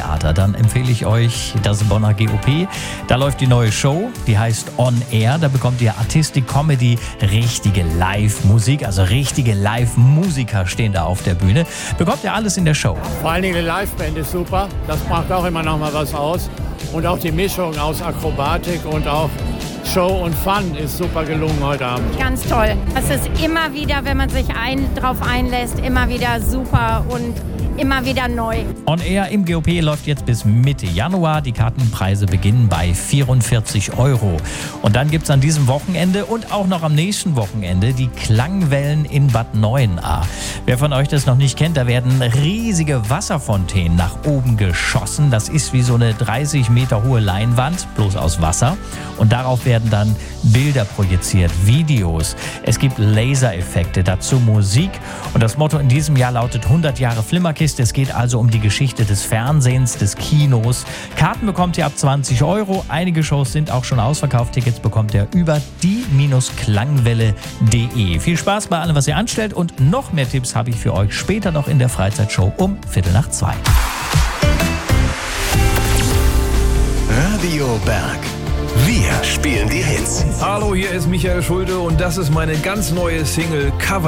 Theater, dann empfehle ich euch das Bonner GOP. Da läuft die neue Show, die heißt On Air. Da bekommt ihr Artistik, Comedy, richtige Live-Musik, also richtige Live-Musiker stehen da auf der Bühne. Bekommt ihr alles in der Show. Vor allen Dingen die Liveband ist super, das macht auch immer noch mal was aus. Und auch die Mischung aus Akrobatik und auch Show und Fun ist super gelungen heute Abend. Ganz toll. Es ist immer wieder, wenn man sich drauf einlässt, immer wieder super und immer wieder neu. On Air im GOP läuft jetzt bis Mitte Januar. Die Kartenpreise beginnen bei 44 €. Und dann gibt es an diesem Wochenende und auch noch am nächsten Wochenende die Klangwellen in Bad Neuenahr. Wer von euch das noch nicht kennt, da werden riesige Wasserfontänen nach oben geschossen. Das ist wie so eine 30 Meter hohe Leinwand, bloß aus Wasser. Und darauf werden dann Bilder projiziert, Videos. Es gibt Lasereffekte, dazu Musik. Und das Motto in diesem Jahr lautet 100 Jahre Flimmerkiste. Es geht also um die Geschichte des Fernsehens, des Kinos. Karten bekommt ihr ab 20 €. Einige Shows sind auch schon ausverkauft. Tickets bekommt ihr über die-klangwelle.de. Viel Spaß bei allem, was ihr anstellt. Und noch mehr Tipps habe ich für euch später noch in der Freizeitshow um 1:15. Radio Berg. Wir spielen die Hits. Hallo, hier ist Michael Schulte und das ist meine ganz neue Single Cover.